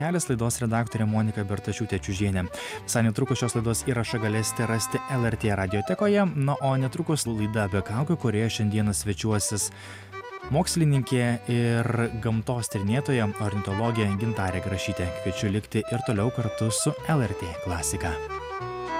Kelias laidos redaktorė Monika Bertašiūtė-Čiužienė. Visai netrukus šios laidos įrašą galėsite rasti LRT radiotekoje, o netrukus laida be kaukių, kurioje šiandieną svečiuosis mokslininkė ir gamtos tyrinėtoja ornitologė Gintarė Grašytė. Kviečiu likti ir toliau kartu su LRT klasika.